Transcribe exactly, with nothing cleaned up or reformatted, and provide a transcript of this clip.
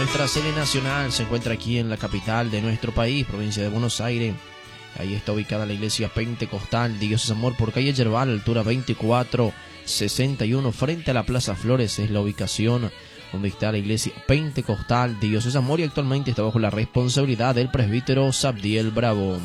nuestra sede nacional se encuentra aquí en la capital de nuestro país, provincia de Buenos Aires. Ahí está ubicada la iglesia pentecostal Dios es Amor por calle Yerbal, altura veinticuatro sesenta y uno, frente a la Plaza Flores. Es la ubicación donde está la iglesia pentecostal Dios es Amor y actualmente está bajo la responsabilidad del presbítero Sabdiel Bravo.